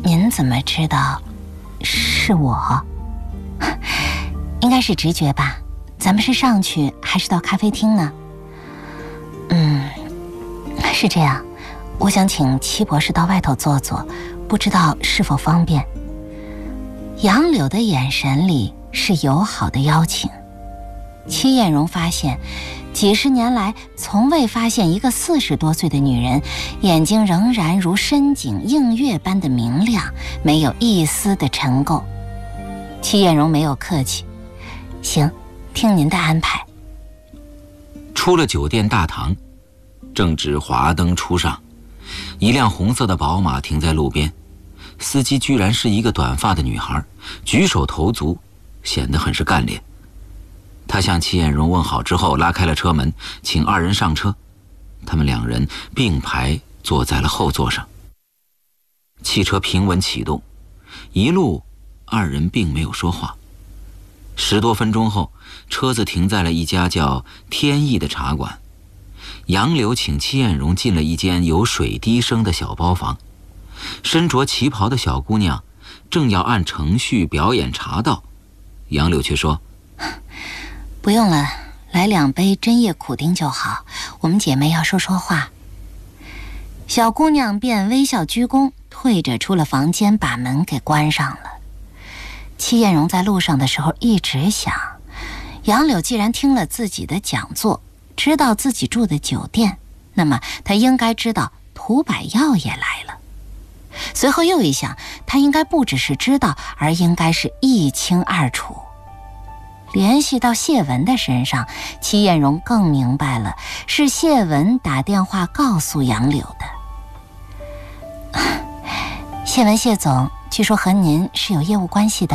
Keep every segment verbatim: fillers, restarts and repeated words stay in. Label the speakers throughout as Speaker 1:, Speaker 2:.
Speaker 1: 您怎么知道是我？应该是直觉吧。咱们是上去还是到咖啡厅呢？嗯，是这样，我想请戚博士到外头坐坐，不知道是否方便。杨柳的眼神里是友好的邀请。戚艳荣发现几十年来从未发现一个四十多岁的女人眼睛仍然如深井映月般的明亮，没有一丝的尘垢。戚艳荣没有客气，行，听您的安排。
Speaker 2: 出了酒店大堂，正值华灯初上，一辆红色的宝马停在路边，司机居然是一个短发的女孩，举手投足显得很是干练。他向戚艳荣问好之后，拉开了车门，请二人上车。他们两人并排坐在了后座上。汽车平稳启动，一路二人并没有说话。十多分钟后，车子停在了一家叫天意的茶馆。杨柳请戚艳荣进了一间有水滴声的小包房。身着旗袍的小姑娘正要按程序表演茶道，杨柳却说：
Speaker 1: 不用了，来两杯针叶苦丁就好，我们姐妹要说说话。小姑娘便微笑鞠躬，退着出了房间，把门给关上了。戚艳荣在路上的时候一直想，杨柳既然听了自己的讲座，知道自己住的酒店，那么她应该知道涂百药也来了。随后又一想，她应该不只是知道，而应该是一清二楚。联系到谢文的身上，戚艳荣更明白了，是谢文打电话告诉杨柳的。谢文谢总据说和您是有业务关系的。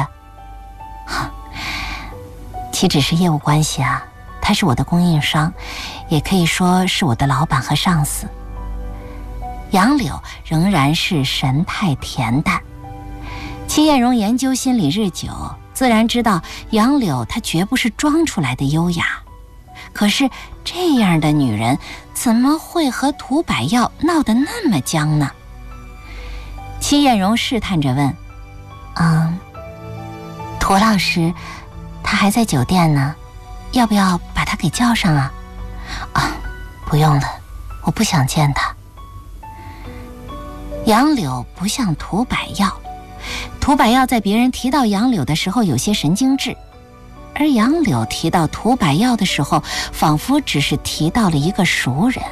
Speaker 1: 岂止是业务关系啊，他是我的供应商，也可以说是我的老板和上司。杨柳仍然是神态恬淡。戚艳荣研究心理日久，自然知道杨柳她绝不是装出来的优雅，可是这样的女人怎么会和涂百药闹得那么僵呢？戚艳荣试探着问：嗯，涂老师他还在酒店呢，要不要把他给叫上啊？啊，不用了，我不想见他。杨柳不像涂百药，涂百药在别人提到杨柳的时候有些神经质，而杨柳提到涂百药的时候，仿佛只是提到了一个熟人。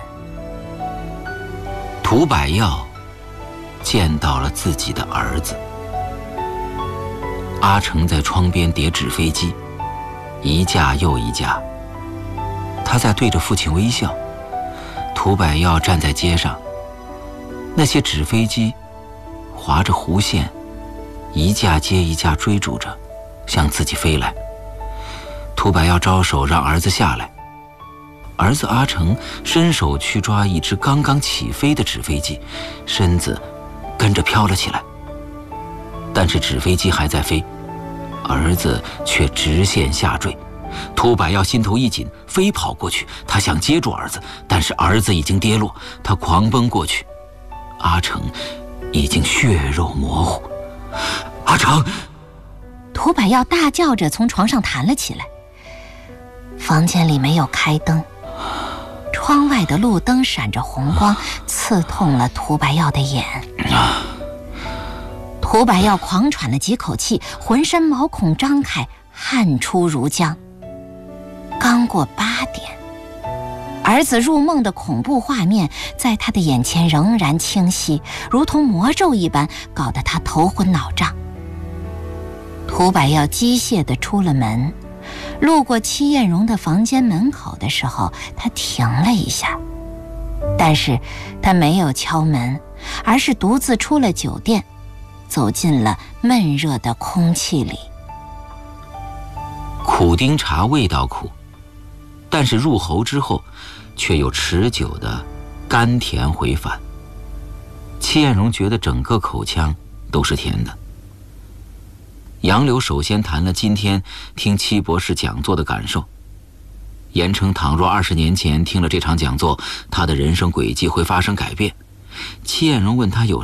Speaker 2: 涂百药见到了自己的儿子。阿成在窗边叠纸飞机，一架又一架，他在对着父亲微笑。涂百药站在街上，那些纸飞机划着弧线，一架接一架追逐着，向自己飞来。涂百药招手让儿子下来，儿子阿成伸手去抓一只刚刚起飞的纸飞机，身子跟着飘了起来。但是纸飞机还在飞，儿子却直线下坠。涂百药心头一紧，飞跑过去，他想接住儿子，但是儿子已经跌落，他狂奔过去，阿成已经血肉模糊。阿成！
Speaker 1: 涂百药大叫着从床上弹了起来。房间里没有开灯，窗外的路灯闪着红光，刺痛了涂百药的眼。涂百药狂喘了几口气，浑身毛孔张开，汗出如浆。刚过八点，儿子入梦的恐怖画面在他的眼前仍然清晰，如同魔咒一般，搞得他头昏脑胀。涂百药机械地出了门，路过戚艳荣的房间门口的时候，他停了一下，但是他没有敲门，而是独自出了酒店，走进了闷热的空气里。
Speaker 2: 苦丁茶味道苦，但是入喉之后却有持久的甘甜回返。戚艳荣觉得整个口腔都是甜的。杨柳首先谈了今天听戚博士讲座的感受，言称倘若二十年前听了这场讲座，他的人生轨迹会发生改变。戚艳荣问他有